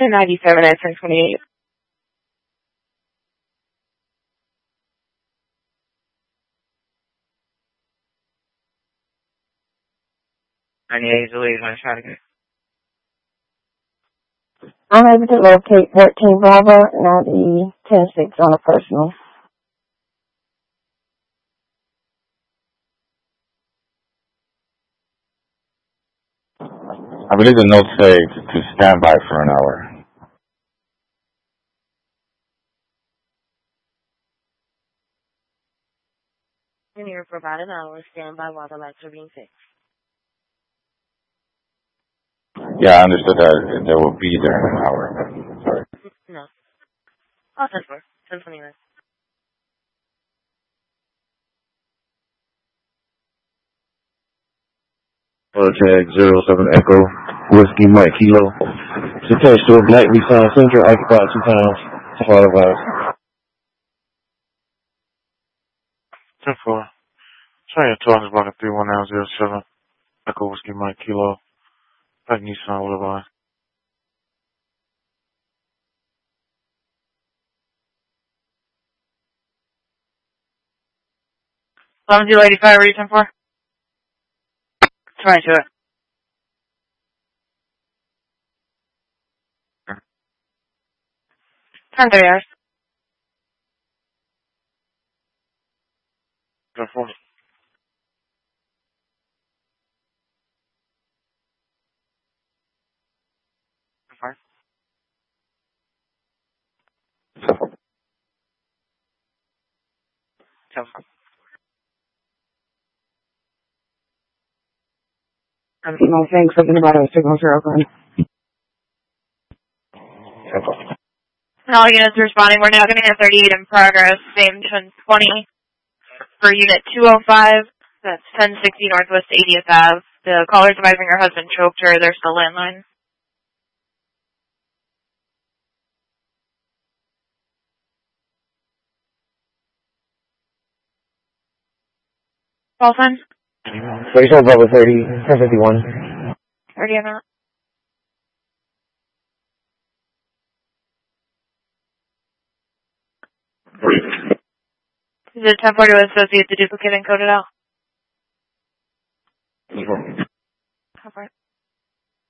1097 at 1028. I'm able to locate 13 Bravo, now the 10-6 on a personal. I believe the notes say to stand by for an hour. And here for about an hour, stand by while the lights are being fixed. Yeah, I understood that they will be there in an hour. Sorry. No. Oh, 10-4. 1029. Tag 07 Echo, Whiskey Mike Kilo. It's attached to a black Nissan Sentra, occupied 2 pounds. Follow advice. 10-4. Sorry, talking about a 31907 Echo Whiskey Mike Kilo. Black Nissan with a line. Longview 085, what are you 10-4? 22 it. Turn 30 hours. 10-4. I'm getting my thing, something about a signal zero gun. All units responding. We're now going to hit 38 in progress. Same 1020 for unit 205. That's 1060 Northwest 80th Ave. The caller's advising her husband choked her. There's the landline. Call sign? 34 Bravo 30, 1051. 30 on that. Is it 1040 to associate the duplicate and code it out? 1040.